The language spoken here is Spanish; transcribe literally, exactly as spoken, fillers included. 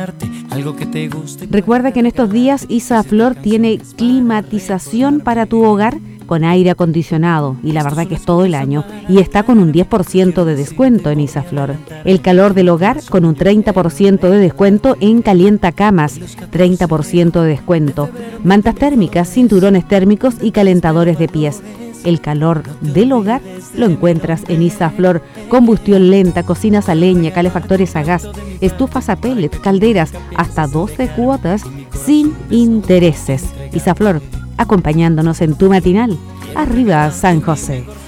Algo que te guste. Recuerda que en estos días Isaflor tiene climatización para tu hogar con aire acondicionado, y la verdad que es todo el año, y está con un diez por ciento de descuento en Isaflor. El calor del hogar con un treinta por ciento de descuento en Calientacamas, treinta por ciento de descuento. Mantas térmicas, cinturones térmicos y calentadores de pies. El calor del hogar lo encuentras en Isaflor. Combustión lenta, cocinas a leña, calefactores a gas, estufas a pellet, calderas, hasta doce cuotas sin intereses. Isaflor, acompañándonos en tu matinal. Arriba San José.